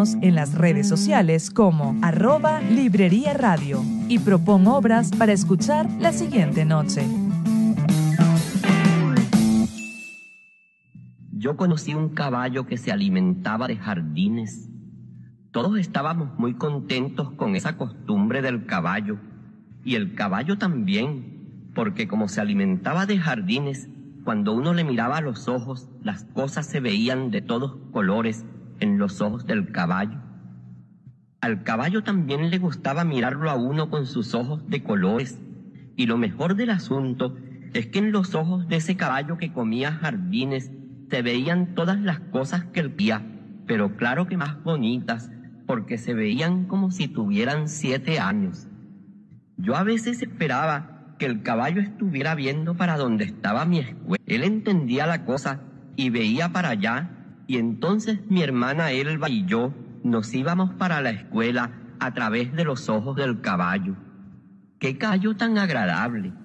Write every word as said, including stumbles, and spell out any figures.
Síguenos en las redes sociales como arroba Librería Radio y propon obras para escuchar la siguiente noche. Yo conocí un caballo que se alimentaba de jardines. Todos estábamos muy contentos con esa costumbre del caballo, y el caballo también, porque como se alimentaba de jardines, cuando uno le miraba a los ojos, las cosas se veían de todos colores en los ojos del caballo. Al caballo también le gustaba mirarlo a uno con sus ojos de colores, y lo mejor del asunto es que en los ojos de ese caballo que comía jardines se veían todas las cosas que él veía, pero claro que más bonitas, porque se veían como si tuvieran siete años. Yo a veces esperaba que el caballo estuviera viendo para donde estaba mi escuela. Él entendía la cosa y veía para allá, y entonces mi hermana Elba y yo nos íbamos para la escuela a través de los ojos del caballo. ¡Qué caballo tan agradable!